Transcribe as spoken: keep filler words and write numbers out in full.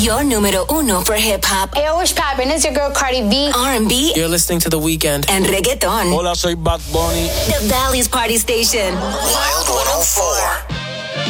Your número uno for hip-hop. Hey, what's poppin'? It's your girl Cardi B. R and B. You're listening to The Weeknd. And reggaeton. Hola, soy Bad Bunny. The Valley's Party Station. Wild one oh four.